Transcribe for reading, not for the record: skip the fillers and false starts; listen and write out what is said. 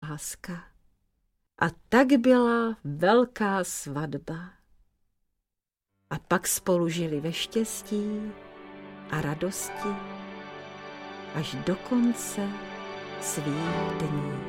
láska. A tak byla velká svatba. A pak spolu žili ve štěstí a radosti až do konce svých dní.